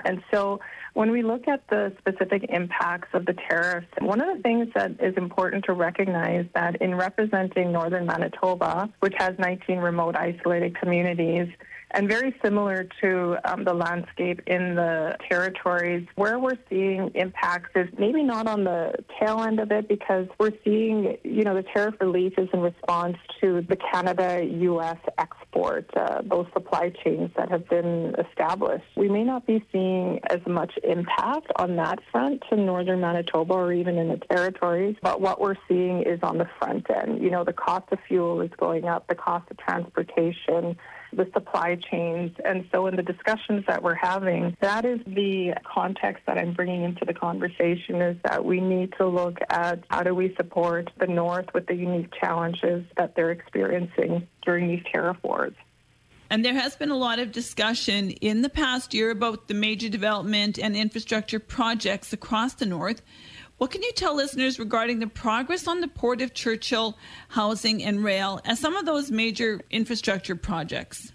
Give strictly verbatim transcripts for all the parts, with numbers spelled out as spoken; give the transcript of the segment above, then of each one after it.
And so when we look at the specific impacts of the tariffs, one of the things that is important to recognize that in representing northern Manitoba, which has nineteen remote isolated communities, and very similar to um, the landscape in the territories, where we're seeing impacts is maybe not on the tail end of it, because we're seeing, you know, the tariff relief is in response to the Canada-U S export, uh, those supply chains that have been established. We may not be seeing as much impact on that front to northern Manitoba or even in the territories, but what we're seeing is on the front end. You know, the cost of fuel is going up, the cost of transportation, the supply chains. And so in the discussions that we're having, that is the context that I'm bringing into the conversation, is that we need to look at how do we support the North with the unique challenges that they're experiencing during these tariff wars. And there has been a lot of discussion in the past year about the major development and infrastructure projects across the North. What can you tell listeners regarding the progress on the Port of Churchill, housing and rail, and some of those major infrastructure projects?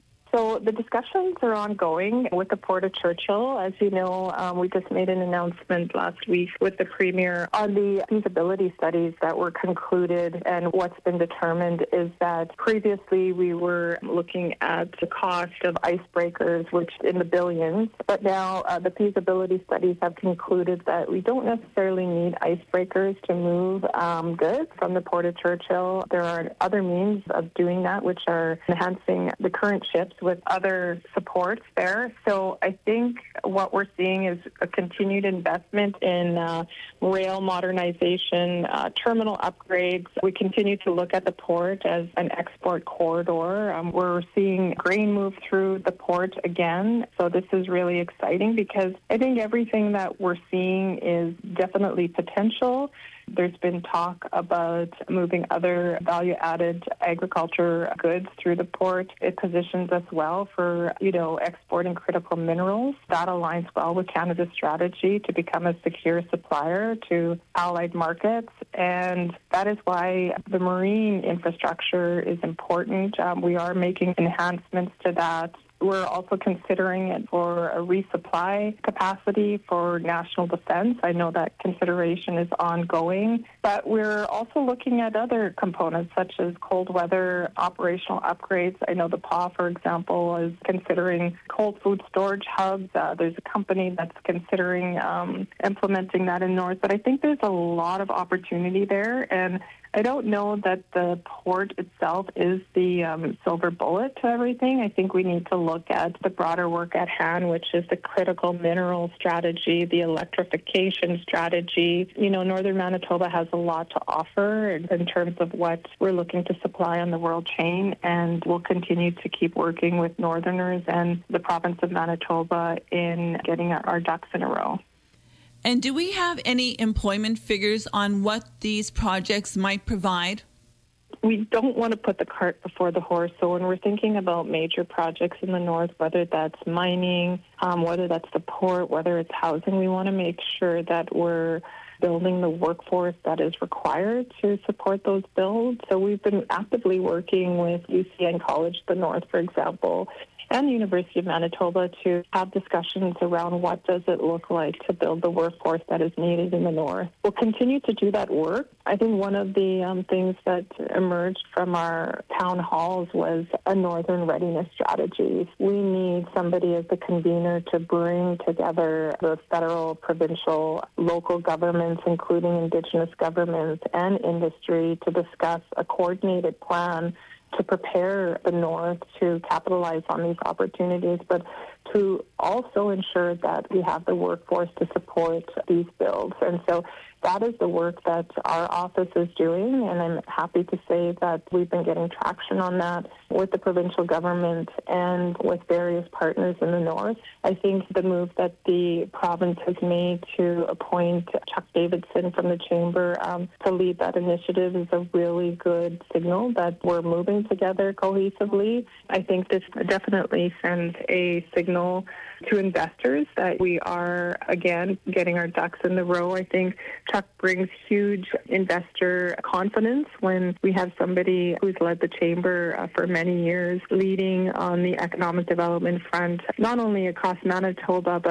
So the discussions are ongoing with the Port of Churchill. As you know, um, we just made an announcement last week with the Premier on the feasibility studies that were concluded, and what's been determined is that previously we were looking at the cost of icebreakers, which in the billions, but now uh, the feasibility studies have concluded that we don't necessarily need icebreakers to move um, goods from the Port of Churchill. There are other means of doing that, which are enhancing the current ships with other supports there. So I think what we're seeing is a continued investment in uh, rail modernization, uh, terminal upgrades. We continue to look at the port as an export corridor. Um, we're seeing grain move through the port again. So this is really exciting, because I think everything that we're seeing is definitely potential. There's been talk about moving other value-added agriculture goods through the port. It positions us well for, you know, exporting critical minerals. That aligns well with Canada's strategy to become a secure supplier to allied markets. And that is why the marine infrastructure is important. Um, we are making enhancements to that. We're also considering it for a resupply capacity for national defense. I know that consideration is ongoing, but we're also looking at other components such as cold weather operational upgrades. I know the P A W, for example, is considering cold food storage hubs. Uh, there's a company that's considering um, implementing that in North, but I think there's a lot of opportunity there, and I don't know that the port itself is the um, silver bullet to everything. I think we need to look at the broader work at hand, which is the critical mineral strategy, the electrification strategy. You know, Northern Manitoba has a lot to offer in, in terms of what we're looking to supply on the world chain, and we'll continue to keep working with Northerners and the province of Manitoba in getting our, our ducks in a row. And do we have any employment figures on what these projects might provide? We don't want to put the cart before the horse. So when we're thinking about major projects in the North, whether that's mining, um, whether that's the port, whether it's housing, we want to make sure that we're building the workforce that is required to support those builds. So we've been actively working with U C N College the North, for example, and the University of Manitoba to have discussions around what does it look like to build the workforce that is needed in the North. We'll continue to do that work. I think one of the um, things that emerged from our town halls was a Northern readiness strategy. We need somebody as the convener to bring together the federal, provincial, local governments, including Indigenous governments and industry, to discuss a coordinated plan to prepare the North to capitalize on these opportunities, but to also ensure that we have the workforce to support these builds. And so that is the work that our office is doing, and I'm happy to say that we've been getting traction on that with the provincial government and with various partners in the North. I think the move that the province has made to appoint Chuck Davidson from the Chamber um, to lead that initiative is a really good signal that we're moving together cohesively. I think this definitely sends a signal to investors that we are, again, getting our ducks in the row. I think Chuck brings huge investor confidence when we have somebody who's led the Chamber uh, for many years, leading on the economic development front, not only across Manitoba, but